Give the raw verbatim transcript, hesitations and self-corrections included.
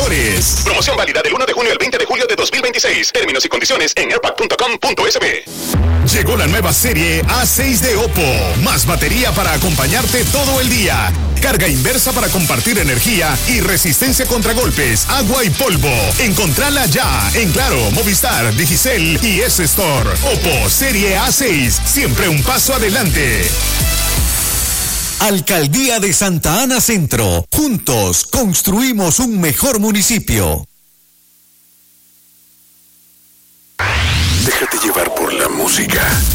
mejores. Promoción válida del uno de junio al veinte de julio de dos mil veintiséis. Términos y condiciones en airpack punto com punto es be. Llegó la nueva serie A seis de Oppo. Más batería para acompañarte todo el día. Carga inversa para compartir energía y resistencia contra golpes, agua y polvo. Encontrala ya en Claro, Movistar, Digicel y S-Store. Oppo Serie A seis. Siempre un paso adelante. Alcaldía de Santa Ana Centro. Juntos construimos un mejor municipio. Déjate llevar por la música.